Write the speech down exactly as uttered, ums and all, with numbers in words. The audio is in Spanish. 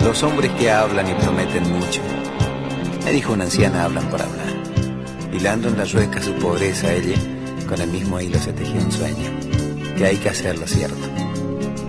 Los hombres que hablan y prometen mucho, me dijo una anciana, hablan por hablar. Hilando en la rueca su pobreza, ella con el mismo hilo se tejió un sueño, que hay que hacerlo cierto.